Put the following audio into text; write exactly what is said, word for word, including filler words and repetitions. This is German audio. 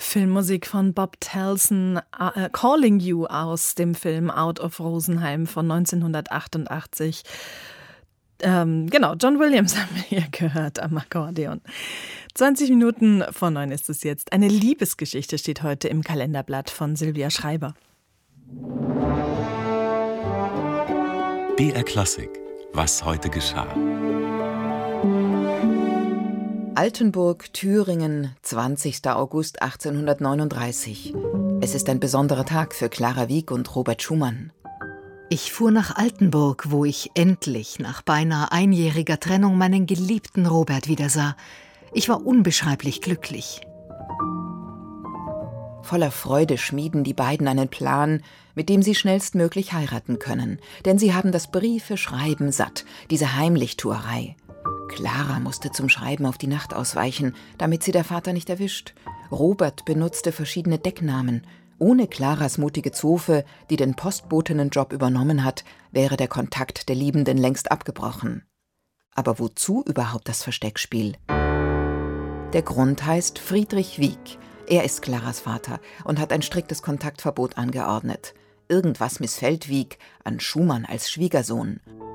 Filmmusik von Bob Telson, uh, Calling You aus dem Film Out of Rosenheim von neunzehnhundertachtundachtzig. Ähm, genau, John Williams haben wir hier gehört am Akkordeon. zwanzig Minuten vor neun ist es jetzt. Eine Liebesgeschichte steht heute im Kalenderblatt von Silvia Schreiber. B R Klassik. Was heute geschah. Altenburg, Thüringen, zwanzigster August achtzehnhundertneununddreißig. Es ist ein besonderer Tag für Clara Wieck und Robert Schumann. Ich fuhr nach Altenburg, wo ich endlich nach beinahe einjähriger Trennung meinen geliebten Robert wiedersah. Ich war unbeschreiblich glücklich. Voller Freude schmieden die beiden einen Plan, mit dem sie schnellstmöglich heiraten können. Denn sie haben das Briefe-Schreiben satt, diese Heimlichtuerei. Clara musste zum Schreiben auf die Nacht ausweichen, damit sie der Vater nicht erwischt. Robert benutzte verschiedene Decknamen. Ohne Claras mutige Zofe, die den Postbotinnenjob übernommen hat, wäre der Kontakt der Liebenden längst abgebrochen. Aber wozu überhaupt das Versteckspiel? Der Grund heißt Friedrich Wieck. Er ist Claras Vater und hat ein striktes Kontaktverbot angeordnet. Irgendwas missfällt Wieck an Schumann als Schwiegersohn.